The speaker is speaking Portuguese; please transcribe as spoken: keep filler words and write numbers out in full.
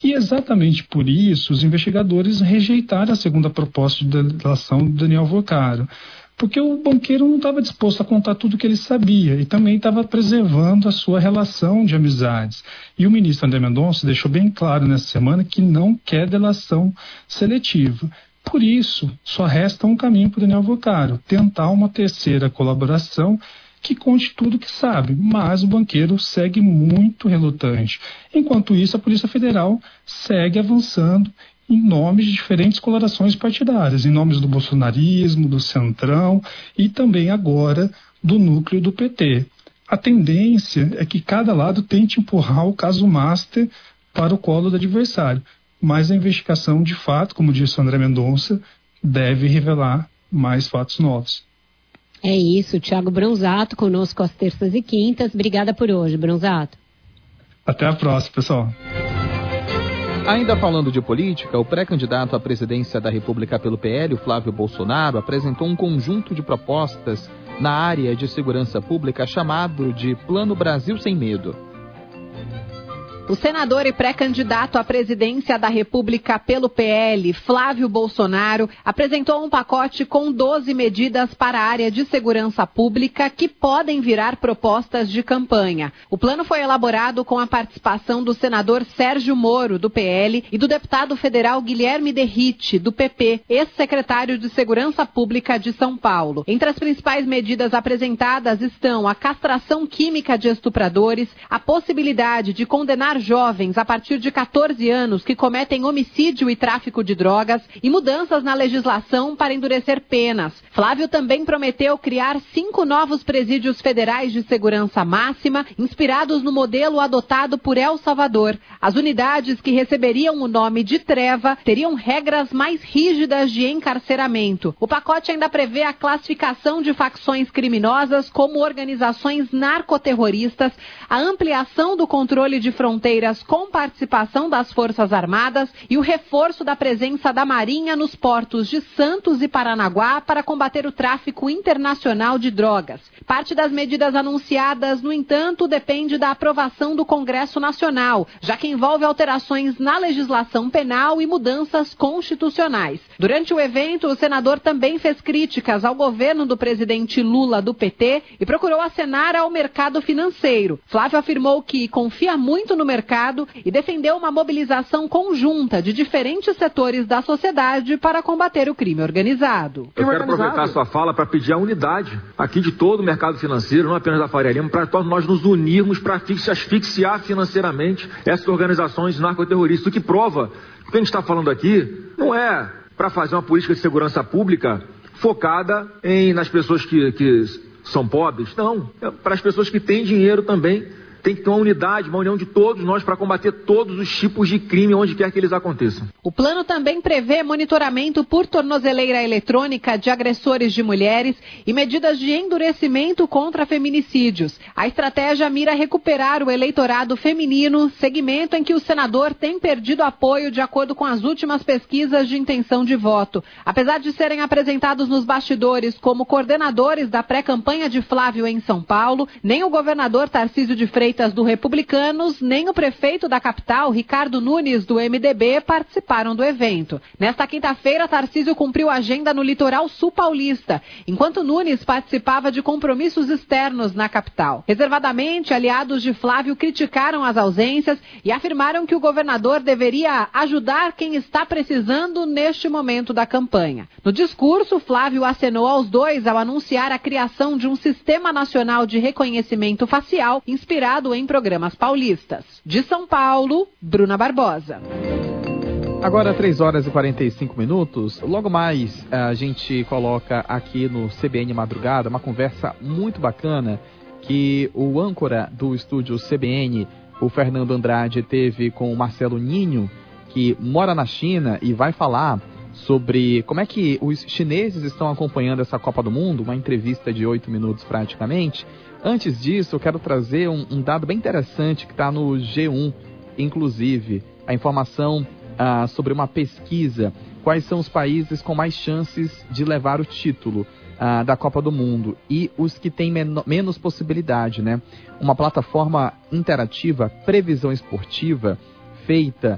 E exatamente por isso os investigadores rejeitaram a segunda proposta de delação do Daniel Vocaro, porque o banqueiro não estava disposto a contar tudo o que ele sabia e também estava preservando a sua relação de amizades. E o ministro André Mendonça deixou bem claro nessa semana que não quer delação seletiva. Por isso, só resta um caminho para o Daniel Vocaro, tentar uma terceira colaboração que conte tudo o que sabe, mas o banqueiro segue muito relutante. Enquanto isso, a Polícia Federal segue avançando em nomes de diferentes colorações partidárias, em nomes do bolsonarismo, do Centrão e também agora do núcleo do P T. A tendência é que cada lado tente empurrar o caso Master para o colo do adversário, mas a investigação de fato, como disse o André Mendonça, deve revelar mais fatos novos. É isso, Thiago Bronzato conosco às terças e quintas. Obrigada por hoje, Bronzato. Até a próxima, pessoal. Ainda falando de política, o pré-candidato à presidência da República pelo P L, Flávio Bolsonaro, apresentou um conjunto de propostas na área de segurança pública chamado de Plano Brasil Sem Medo. O senador e pré-candidato à presidência da República pelo P L, Flávio Bolsonaro, apresentou um pacote com doze medidas para a área de segurança pública que podem virar propostas de campanha. O plano foi elaborado com a participação do senador Sérgio Moro, do P L, e do deputado federal Guilherme Derrite, do P P, ex-secretário de Segurança Pública de São Paulo. Entre as principais medidas apresentadas estão a castração química de estupradores, a possibilidade de condenar jovens a partir de catorze anos que cometem homicídio e tráfico de drogas e mudanças na legislação para endurecer penas. Flávio também prometeu criar cinco novos presídios federais de segurança máxima, inspirados no modelo adotado por El Salvador. As unidades que receberiam o nome de Treva teriam regras mais rígidas de encarceramento. O pacote ainda prevê a classificação de facções criminosas como organizações narcoterroristas, a ampliação do controle de fronteiras com participação das Forças Armadas e o reforço da presença da Marinha nos portos de Santos e Paranaguá para combater o tráfico internacional de drogas. Parte das medidas anunciadas, no entanto, depende da aprovação do Congresso Nacional, já que envolve alterações na legislação penal e mudanças constitucionais. Durante o evento, o senador também fez críticas ao governo do presidente Lula do P T e procurou acenar ao mercado financeiro. Flávio afirmou que confia muito no mercado e defendeu uma mobilização conjunta de diferentes setores da sociedade para combater o crime organizado. Eu quero aproveitar a sua fala para pedir a unidade aqui de todo o mercado financeiro, não apenas da Faria Lima, para todos nós nos unirmos para asfixiar financeiramente essas organizações narcoterroristas. O que prova que o que a gente está falando aqui não é para fazer uma política de segurança pública focada em, nas pessoas que, que são pobres, não. É para as pessoas que têm dinheiro também. Tem que ter uma unidade, uma união de todos nós para combater todos os tipos de crime onde quer que eles aconteçam. O plano também prevê monitoramento por tornozeleira eletrônica de agressores de mulheres e medidas de endurecimento contra feminicídios. A estratégia mira recuperar o eleitorado feminino, segmento em que o senador tem perdido apoio de acordo com as últimas pesquisas de intenção de voto. Apesar de serem apresentados nos bastidores como coordenadores da pré-campanha de Flávio em São Paulo, nem o governador Tarcísio de Freitas do Republicanos, nem o prefeito da capital, Ricardo Nunes, do M D B, participaram do evento. Nesta quinta-feira, Tarcísio cumpriu a agenda no litoral sul paulista, enquanto Nunes participava de compromissos externos na capital. Reservadamente, aliados de Flávio criticaram as ausências e afirmaram que o governador deveria ajudar quem está precisando neste momento da campanha. No discurso, Flávio acenou aos dois ao anunciar a criação de um Sistema Nacional de Reconhecimento Facial inspirado em programas paulistas. De São Paulo, Bruna Barbosa. Agora, três horas e quarenta e cinco minutos. Logo mais, a gente coloca aqui no C B N Madrugada uma conversa muito bacana que o âncora do estúdio C B N, o Fernando Andrade, teve com o Marcelo Ninho, que mora na China e vai falar sobre como é que os chineses estão acompanhando essa Copa do Mundo, uma entrevista de oito minutos praticamente. Antes disso, eu quero trazer um, um dado bem interessante que está no G um, inclusive, a informação ah, sobre uma pesquisa, quais são os países com mais chances de levar o título ah, da Copa do Mundo e os que têm men- menos possibilidade, né? Uma plataforma interativa, Previsão Esportiva, feita